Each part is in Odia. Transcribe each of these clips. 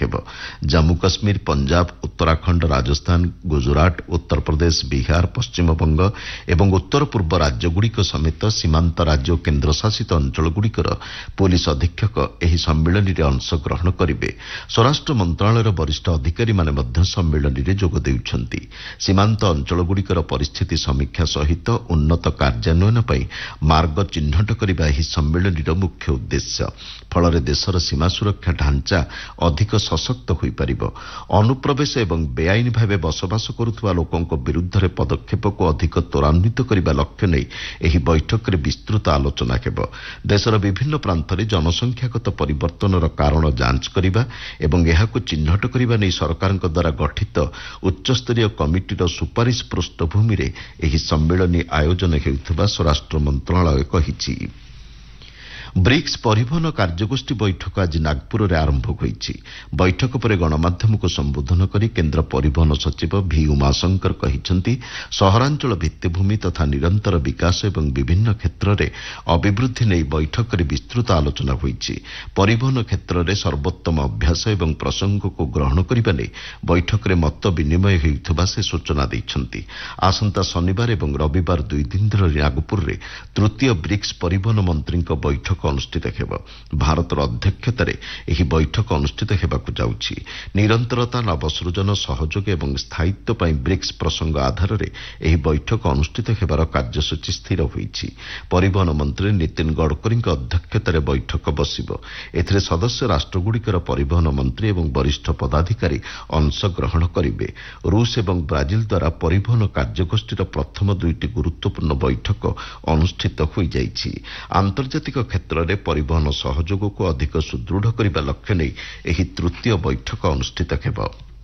ହେବ। ଜାମ୍ମୁ କାଶ୍ମୀର, ପଞ୍ଜାବ, ଉତ୍ତରାଖଣ୍ଡ, ରାଜସ୍ଥାନ, ଗୁଜରାଟ, ଉତ୍ତର ପ୍ରଦେଶ, ବିହାର, ପଶ୍ଚିମବଙ୍ଗ ଏବଂ ଉତ୍ତର ପୂର୍ବ ରାଜ୍ୟଗୁଡ଼ିକ ସମେତ ସୀମାନ୍ତ ରାଜ୍ୟ ଓ କେନ୍ଦ୍ରଶାସିତ ଅଞ୍ଚଳଗୁଡ଼ିକର ପୁଲିସ ଅଧୀକ୍ଷକ ଏହି ସମ୍ମିଳନୀରେ ଅଂଶଗ୍ରହଣ କରିବେ। ସ୍ୱରାଷ୍ଟ୍ର ମନ୍ତ୍ରଣାଳୟର ବରିଷ୍ଠ ଅଧିକାରୀମାନେ ମଧ୍ୟ ସମ୍ମିଳନୀରେ ଯୋଗ ଦେଉଛନ୍ତି। ସୀମାନ୍ତ ଅଞ୍ଚଳଗୁଡ଼ିକର ପରିସ୍ଥିତି ସମୀକ୍ଷା ସହିତ ଉନ୍ନତ କାର୍ଯ୍ୟାନ୍ୱୟନ ପାଇଁ ମାର୍ଗ ଚିହ୍ନଟ କରିବା ଏହି ସମ୍ମିଳନୀର ମୁଖ୍ୟ ଉଦ୍ଦେଶ୍ୟ। ଫଳରେ ଦେଶର ସୀମା ସୁରକ୍ଷା ଢାଞ୍ଚା ଅଧିକ ସଶକ୍ତ ହୋଇପାରିବ। ଅନୁପ୍ରବେଶ ଏବଂ ବେଆଇନ ଭାବେ ବସବାସ କରୁଥିବା ଲୋକଙ୍କ ବିରୁଦ୍ଧରେ ପଦକ୍ଷେପକୁ ଅଧିକ ତ୍ୱରାନ୍ୱିତ କରିବା ଲକ୍ଷ୍ୟ ନେଇ ଏହି ବୈଠକରେ ବିସ୍ତୃତ ଆଲୋଚନା ହେବ। ଦେଶର ବିଭିନ୍ନ ପ୍ରାନ୍ତରେ ଜନସଂଖ୍ୟାଗତ ପରିବର୍ତ୍ତନର କାରଣ ଯାଞ୍ଚ କରିବା ଏବଂ ଏହାକୁ ଚିହ୍ନଟ କରିବା ନେଇ ସରକାରଙ୍କ ଦ୍ୱାରା ଗଠିତ ଉଚ୍ଚସ୍ତରୀୟ କମିଟିର ସୁପାରିଶ ପୃଷ୍ଠଭୂମିରେ ଏହି ସମ୍ମିଳନୀ ଆୟୋଜନ ହେଉଥିବା ସ୍ୱରାଷ୍ଟ୍ର ମନ୍ତ୍ରଣାଳୟ କହିଛି। ବ୍ରିକ୍ସ ପରିବହନ କାର୍ଯ୍ୟଗୋଷ୍ଠୀ ବୈଠକ ଆଜି ନାଗପୁରରେ ଆରମ୍ଭ ହୋଇଛି। ବୈଠକ ପରେ ଗଣମାଧ୍ୟମକୁ ସମ୍ବୋଧନ କରି କେନ୍ଦ୍ର ପରିବହନ ସଚିବ ଭି ଉମାଶଙ୍କର କହିଛନ୍ତି, ସହରାଞ୍ଚଳ ଭିତ୍ତିଭୂମି ତଥା ନିରନ୍ତର ବିକାଶ ଏବଂ ବିଭିନ୍ନ କ୍ଷେତ୍ରରେ ଅଭିବୃଦ୍ଧି ନେଇ ବୈଠକରେ ବିସ୍ତୃତ ଆଲୋଚନା ହୋଇଛି। ପରିବହନ କ୍ଷେତ୍ରରେ ସର୍ବୋତ୍ତମ ଅଭ୍ୟାସ ଏବଂ ପ୍ରସଙ୍ଗକୁ ଗ୍ରହଣ କରିବା ନେଇ ବୈଠକରେ ମତ ବିନିମୟ ହେଉଥିବା ସେ ସୂଚନା ଦେଇଛନ୍ତି। ଆସନ୍ତା ଶନିବାର ଏବଂ ରବିବାର 2 ଦିନ ଧରି ନାଗପୁରରେ ତୃତୀୟ ବ୍ରିକ୍ସ ପରିବହନ ମନ୍ତ୍ରୀଙ୍କ ବୈଠକ ଅନୁଷ୍ଠିତ ହେବ। ଭାରତର ଅଧ୍ୟକ୍ଷତାରେ ଏହି ବୈଠକ ଅନୁଷ୍ଠିତ ହେବାକୁ ଯାଉଛି। ନିରନ୍ତରତା, ନବସୃଜନ, ସହଯୋଗ ଏବଂ ସ୍ଥାୟିତ୍ୱ ପାଇଁ ବ୍ରିକ୍ସ ପ୍ରସଙ୍ଗ ଆଧାରରେ ଏହି ବୈଠକ ଅନୁଷ୍ଠିତ ହେବାର କାର୍ଯ୍ୟସୂଚୀ ସ୍ଥିର ହୋଇଛି। ପରିବହନ ମନ୍ତ୍ରୀ ନୀତିନ ଗଡ଼କରୀଙ୍କ ଅଧ୍ୟକ୍ଷତାରେ ବୈଠକ ବସିବ। ଏଥିରେ ସଦସ୍ୟ ରାଷ୍ଟ୍ରଗୁଡ଼ିକର ପରିବହନ ମନ୍ତ୍ରୀ ଏବଂ ବରିଷ୍ଠ ପଦାଧିକାରୀ ଅଂଶଗ୍ରହଣ କରିବେ। ରୁଷ ଏବଂ ବ୍ରାଜିଲ ଦ୍ୱାରା ପରିବହନ କାର୍ଯ୍ୟଗୋଷ୍ଠୀର ପ୍ରଥମ 2ଟି ଗୁରୁତ୍ୱପୂର୍ଣ୍ଣ ବୈଠକ ଅନୁଷ୍ଠିତ ହୋଇଯାଇଛି। ଆନ୍ତର୍ଜାତିକ କ୍ଷେତ୍ରରେ ପରିବହନ ସହଯୋଗକୁ ଅଧିକ ସୁଦୃଢ଼ କରିବା ଲକ୍ଷ୍ୟ ନେଇ ଏହି ତୃତୀୟ ବୈଠକ ଅନୁଷ୍ଠିତ ହେବ।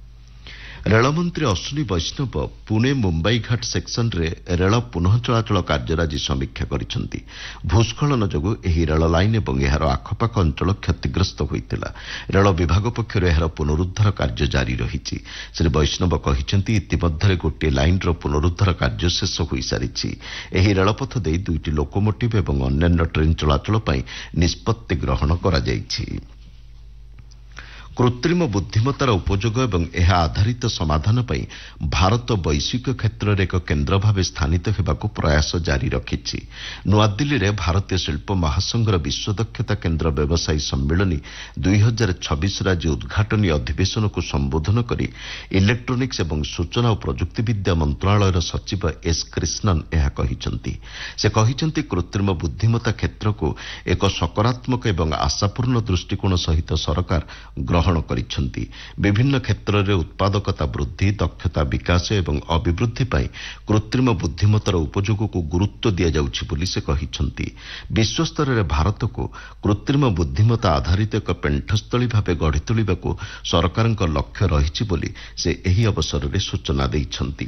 ରେଳମନ୍ତ୍ରୀ ଅଶ୍ୱିନୀ ବୈଷ୍ଣବ ପୁଣେ ମୁମ୍ବାଇ ଘାଟ ସେକ୍ସନରେ ରେଳ ପୁନଃ ଚଳାଚଳ କାର୍ଯ୍ୟର ଆଜି ସମୀକ୍ଷା କରିଛନ୍ତି। ଭୂସ୍ଖଳନ ଯୋଗୁଁ ଏହି ରେଳ ଲାଇନ୍ ଏବଂ ଏହାର ଆଖପାଖ ଅଞ୍ଚଳ କ୍ଷତିଗ୍ରସ୍ତ ହୋଇଥିଲା। ରେଳ ବିଭାଗ ପକ୍ଷରୁ ଏହାର ପୁନରୁଦ୍ଧାର କାର୍ଯ୍ୟ ଜାରି ରହିଛି। ଶ୍ରୀ ବୈଷ୍ଣବ କହିଛନ୍ତି, ଇତିମଧ୍ୟରେ ଗୋଟିଏ ଲାଇନ୍ର ପୁନରୁଦ୍ଧାର କାର୍ଯ୍ୟ ଶେଷ ହୋଇସାରିଛି। ଏହି ରେଳପଥ ଦେଇ 2ଟି ଲୋକୋମୋଟିଭ୍ ଏବଂ ଅନ୍ୟାନ୍ୟ ଟ୍ରେନ୍ ଚଳାଚଳ ପାଇଁ ନିଷ୍ପତ୍ତି ଗ୍ରହଣ କରାଯାଇଛି। କୃତ୍ରିମ ବୁଦ୍ଧିମତ୍ତାର ଉପଯୋଗ ଏବଂ ଏହା ଆଧାରିତ ସମାଧାନ ପାଇଁ ଭାରତ ବୈଶ୍ୱିକ କ୍ଷେତ୍ରରେ ଏକ କେନ୍ଦ୍ର ଭାବେ ସ୍ଥାନିତ ହେବାକୁ ପ୍ରୟାସ ଜାରି ରଖିଛି। ନୂଆଦିଲ୍ଲୀରେ ଭାରତୀୟ ଶିଳ୍ପ ମହାସଂଘର ବିଶ୍ୱ ଦକ୍ଷତା କେନ୍ଦ୍ର ବ୍ୟବସାୟୀ ସମ୍ମିଳନୀ 2026ର ଆଜି ଉଦ୍ଘାଟନୀ ଅଧିବେଶନକୁ ସମ୍ବୋଧନ କରି ଇଲେକ୍ଟ୍ରୋନିକ୍ସ ଏବଂ ସୂଚନା ଓ ପ୍ରଯୁକ୍ତିବିଦ୍ୟା ମନ୍ତ୍ରଣାଳୟର ସଚିବ ଏସ୍ କ୍ରିଷ୍ଣନ୍ ଏହା କହିଛନ୍ତି। ସେ କହିଛନ୍ତି, କୃତ୍ରିମ ବୁଦ୍ଧିମତ୍ତା କ୍ଷେତ୍ରକୁ ଏକ ସକାରାତ୍ମକ ଏବଂ ଆଶାପୂର୍ଣ୍ଣ ଦୃଷ୍ଟିକୋଣ ସହିତ ସରକାର ଗ୍ରହଣ କରିଛନ୍ତି। ବିଭିନ୍ନ କ୍ଷେତ୍ରରେ ଉତ୍ପାଦକତା ବୃଦ୍ଧି, ଦକ୍ଷତା ବିକାଶ ଏବଂ ଅଭିବୃଦ୍ଧି ପାଇଁ କୃତ୍ରିମ ବୁଦ୍ଧିମତ୍ତାର ଉପଯୋଗକୁ ଗୁରୁତ୍ୱ ଦିଆଯାଉଛି ବୋଲି ସେ କହିଛନ୍ତି। ବିଶ୍ୱସ୍ତରରେ ଭାରତକୁ କୃତ୍ରିମ ବୁଦ୍ଧିମତ୍ତା ଆଧାରିତ ଏକ ପେଣ୍ଠସ୍ଥଳୀ ଭାବେ ଗଢ଼ି ତୋଳିବାକୁ ସରକାରଙ୍କ ଲକ୍ଷ୍ୟ ରହିଛି ବୋଲି ସେ ଏହି ଅବସରରେ ସୂଚନା ଦେଇଛନ୍ତି।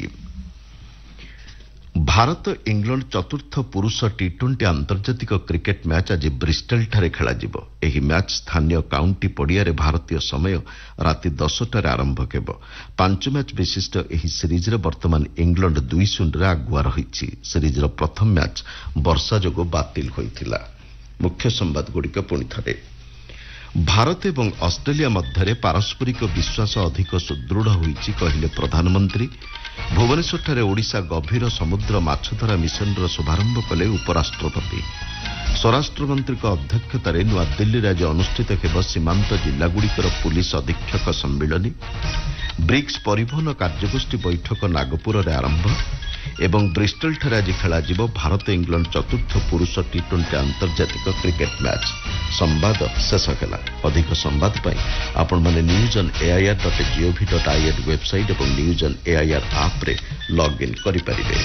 ଭାରତ ଇଂଲଣ୍ଡ ଚତୁର୍ଥ ପୁରୁଷ ଟି20 ଆନ୍ତର୍ଜାତିକ କ୍ରିକେଟ୍ ମ୍ୟାଚ୍ ଆଜି ବ୍ରିଷ୍ଟଲଠାରେ ଖେଳାଯିବ। ଏହି ମ୍ୟାଚ୍ ସ୍ଥାନୀୟ କାଉଣ୍ଟି ପଡ଼ିଆରେ ଭାରତୀୟ ସମୟ ରାତି 10ଟାରେ ଆରମ୍ଭ ହେବ। 5 ମ୍ୟାଚ୍ ବିଶିଷ୍ଟ ଏହି ସିରିଜ୍ରେ ବର୍ତ୍ତମାନ ଇଂଲଣ୍ଡ 2-0ରେ ଆଗୁଆ ରହିଛି। ସିରିଜ୍ର ପ୍ରଥମ ମ୍ୟାଚ୍ ବର୍ଷା ଯୋଗୁଁ ବାତିଲ ହୋଇଥିଲା। ମୁଖ୍ୟ ସମ୍ବାଦଗୁଡ଼ିକ ପୁଣିଥରେ। ଭାରତ ଏବଂ ଅଷ୍ଟ୍ରେଲିଆ ମଧ୍ୟରେ ପାରସ୍ପରିକ ବିଶ୍ୱାସ ଅଧିକ ସୁଦୃଢ଼ ହୋଇଛି କହିଲେ ପ୍ରଧାନମନ୍ତ୍ରୀ। ଭୁବନେଶ୍ୱରଠାରେ ଓଡ଼ିଶା ଗଭୀର ସମୁଦ୍ର ମାଛଧରା ମିଶନର ଶୁଭାରମ୍ଭ କଲେ ଉପରାଷ୍ଟ୍ରପତି। ସ୍ୱରାଷ୍ଟ୍ରମନ୍ତ୍ରୀଙ୍କ ଅଧ୍ୟକ୍ଷତାରେ ନୂଆଦିଲ୍ଲୀରେ ଆଜି ଅନୁଷ୍ଠିତ ହେବ ସୀମାନ୍ତ ଜିଲ୍ଲାଗୁଡ଼ିକର ପୁଲିସ ଅଧୀକ୍ଷକ ସମ୍ମିଳନୀ। ବ୍ରିକ୍ସ ପରିବହନ କାର୍ଯ୍ୟଗୋଷ୍ଠୀ ବୈଠକ ନାଗପୁରରେ ଆରମ୍ଭ ଏବଂ ବ୍ରିଷ୍ଟଲଠାରେ ଆଜି ଖେଳାଯିବ ଭାରତ ଇଂଲଣ୍ଡ ଚତୁର୍ଥ ପୁରୁଷ ଟି20 ଆନ୍ତର୍ଜାତିକ କ୍ରିକେଟ୍ ମ୍ୟାଚ୍। ସମ୍ବାଦ ଶେଷ ହେଲା। ଅଧିକ ସମ୍ବାଦ ପାଇଁ ଆପଣମାନେ newsonair.gov.in ୱେବସାଇଟ୍ ଏବଂ ନ୍ୟୁଜ୍ ଅନ୍ ଏଆଇଆର୍ ଆପ୍ରେ ଲଗ୍ଇନ୍ କରିପାରିବେ।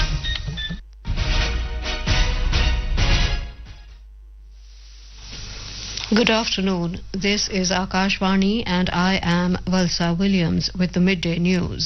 Good afternoon. This is Akashvani and I am Valsa Williams with the midday news.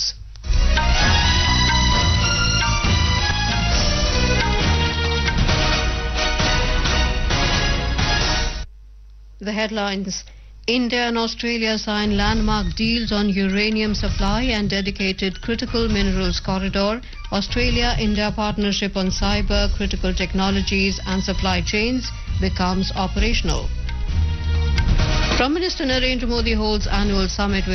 The headlines: India and Australia sign landmark deals on uranium supply and dedicated critical minerals corridor. Australia-India partnership on cyber, critical technologies and supply chains becomes operational. Prime Minister Narendra Modi holds annual summit with